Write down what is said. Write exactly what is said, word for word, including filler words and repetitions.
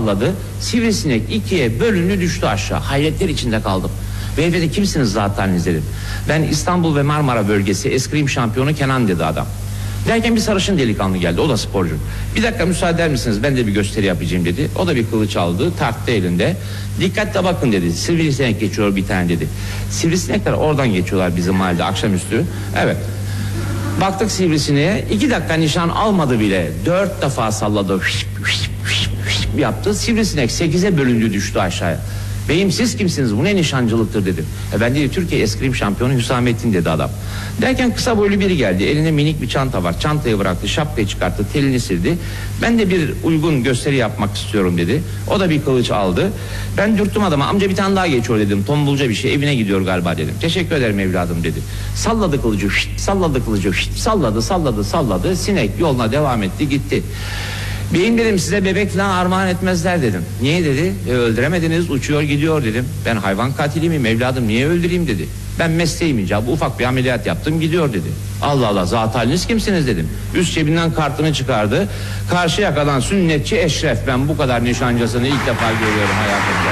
salladı. Sivrisinek ikiye bölündü, düştü aşağı. Hayretler içinde kaldım. Beyefendi kimsiniz zaten dedim. Ben İstanbul ve Marmara bölgesi eskrim şampiyonu Kenan dedi adam. Derken bir sarışın delikanlı geldi, o da sporcu. Bir dakika müsaade eder misiniz, ben de bir gösteri yapacağım dedi. O da bir kılıç aldı, tarttı elinde. Dikkatle bakın dedi, sivrisinek geçiyor bir tane dedi. Sivrisinekler oradan geçiyorlar bizim mahallede akşamüstü. Evet. Baktık sivrisineğe, iki dakika nişan almadı bile. Dört defa salladı, yaptı. Sivrisinek sekize bölündü, düştü aşağıya. Beyim siz kimsiniz, bu ne nişancılıktır dedim. E ben dedi Türkiye eskrim şampiyonu Hüsamettin dedi adam. Derken kısa boylu biri geldi, elinde minik bir çanta var, çantayı bıraktı, şapkayı çıkarttı, telini sildi. Ben de bir uygun gösteri yapmak istiyorum dedi. O da bir kılıç aldı. Ben dürttüm adama, amca bir tane daha geçiyor dedim, tombulca bir şey, evine gidiyor galiba dedim. Teşekkür ederim evladım dedi. Salladı kılıcı, şişt, salladı kılıcı, şişt, salladı salladı salladı, sinek yoluna devam etti gitti. Beyim dedim size bebek falan armağan etmezler dedim. Niye dedi? E, öldüremediniz, uçuyor gidiyor dedim. Ben hayvan katili miyim evladım, niye öldüreyim dedi. Ben mesleğim icabı ufak bir ameliyat yaptım, gidiyor dedi. Allah Allah, zat haliniz kimsiniz dedim. Üst cebinden kartını çıkardı. Karşıyaka'dan sünnetçi Eşref, ben bu kadar nişancısını ilk defa görüyorum hayatımda.